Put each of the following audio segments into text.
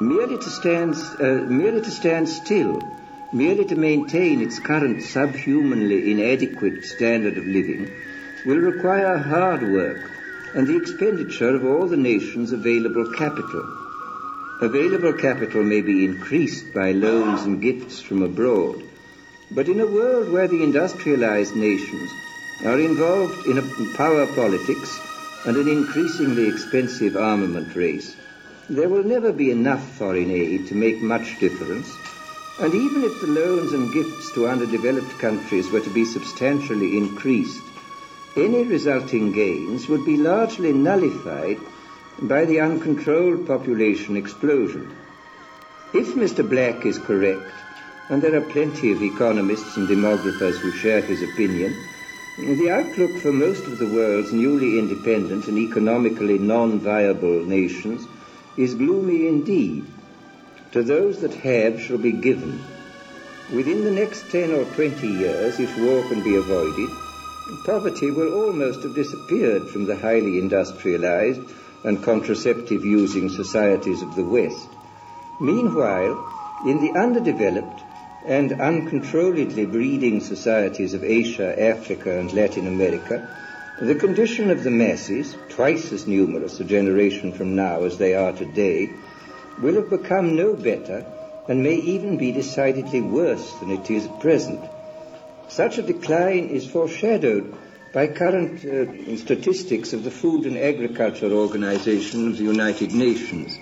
merely to stand still, merely to maintain its current subhumanly inadequate standard of living, will require hard work and the expenditure of all the nation's available capital. Available capital may be increased by loans and gifts from abroad, but in a world where the industrialized nations are involved in power politics and an increasingly expensive armament race, there will never be enough foreign aid to make much difference, and even if the loans and gifts to underdeveloped countries were to be substantially increased, any resulting gains would be largely nullified by the uncontrolled population explosion. If Mr. Black is correct, and there are plenty of economists and demographers who share his opinion, the outlook for most of the world's newly independent and economically non-viable nations is gloomy indeed. To those that have shall be given. Within the next 10 or 20 years, if war can be avoided, poverty will almost have disappeared from the highly industrialized and contraceptive-using societies of the West. Meanwhile, in the underdeveloped and uncontrolledly breeding societies of Asia, Africa, and Latin America, the condition of the masses, twice as numerous a generation from now as they are today, will have become no better and may even be decidedly worse than it is at present. Such a decline is foreshadowed by current statistics of the Food and Agriculture Organization of the United Nations.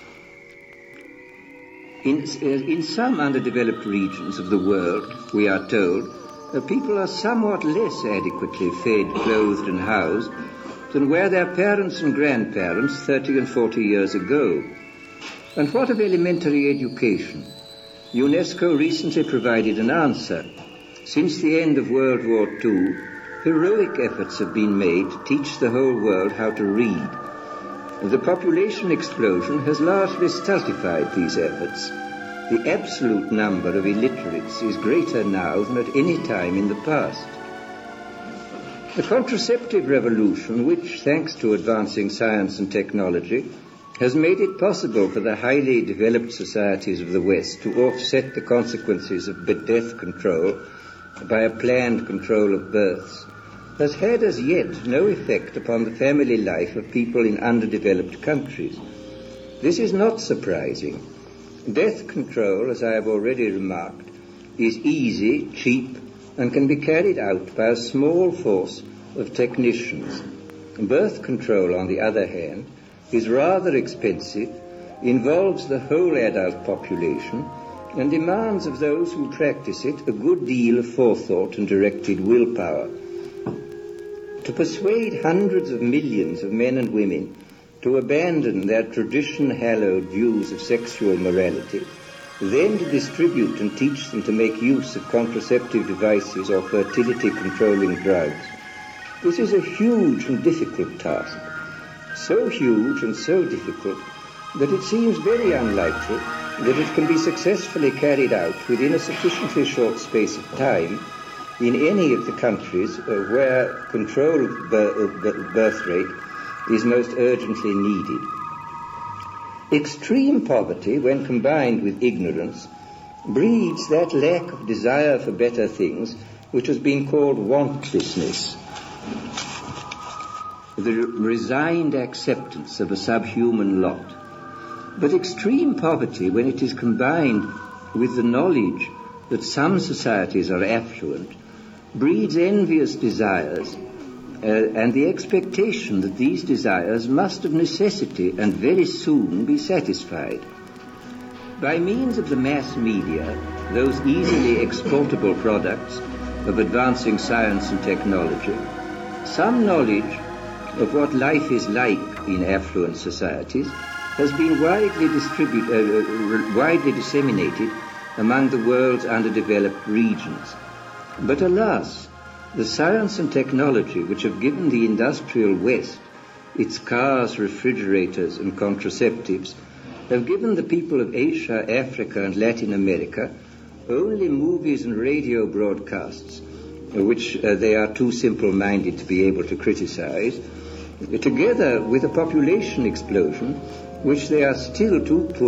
In some underdeveloped regions of the world, we are told, people are somewhat less adequately fed, clothed, and housed than were their parents and grandparents 30 and 40 years ago. And what of elementary education? UNESCO recently provided an answer. Since the end of World War II, heroic efforts have been made to teach the whole world how to read. The population explosion has largely stultified these efforts. The absolute number of illiterates is greater now than at any time in the past. The contraceptive revolution, which, thanks to advancing science and technology, has made it possible for the highly developed societies of the West to offset the consequences of death control by a planned control of births, has had as yet no effect upon the family life of people in underdeveloped countries. This is not surprising. Death control, as I have already remarked, is easy, cheap, and can be carried out by a small force of technicians. Birth control, on the other hand, is rather expensive, involves the whole adult population, and demands of those who practice it a good deal of forethought and directed willpower. To persuade hundreds of millions of men and women to abandon their tradition-hallowed views of sexual morality, then to distribute and teach them to make use of contraceptive devices or fertility-controlling drugs, this is a huge and difficult task. So huge and so difficult that it seems very unlikely that it can be successfully carried out within a sufficiently short space of time in any of the countries where control of birth rate is most urgently needed. Extreme poverty, when combined with ignorance, breeds that lack of desire for better things which has been called wantlessness, the resigned acceptance of a subhuman lot. But extreme poverty, when it is combined with the knowledge that some societies are affluent, breeds envious desires and the expectation that these desires must of necessity and very soon be satisfied. By means of the mass media, those easily exportable products of advancing science and technology, some knowledge of what life is like in affluent societies has been widely disseminated among the world's underdeveloped regions. But alas, the science and technology which have given the industrial West its cars, refrigerators, and contraceptives have given the people of Asia, Africa, and Latin America only movies and radio broadcasts, which they are too simple-minded to be able to criticize, together with a population explosion which they are still too poor